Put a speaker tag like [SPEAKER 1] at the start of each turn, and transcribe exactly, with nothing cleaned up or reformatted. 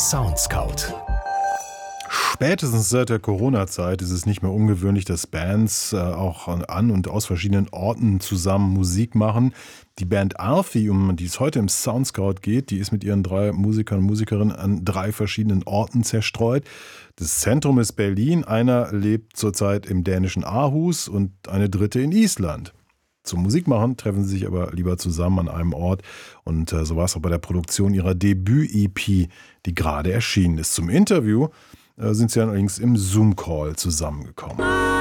[SPEAKER 1] Soundscout.
[SPEAKER 2] Spätestens seit der Corona-Zeit ist es nicht mehr ungewöhnlich, dass Bands äh, auch an und aus verschiedenen Orten zusammen Musik machen. Die Band Alfie, um die es heute im Soundscout geht, die ist mit ihren drei Musikern und Musikerinnen an drei verschiedenen Orten zerstreut. Das Zentrum ist Berlin, einer lebt zurzeit im dänischen Aarhus und eine dritte in Island. Zum Musikmachen treffen sie sich aber lieber zusammen an einem Ort. Und äh, so war es auch bei der Produktion ihrer Debüt-E P, die gerade erschienen ist. Zum Interview äh, sind sie allerdings im Zoom-Call zusammengekommen.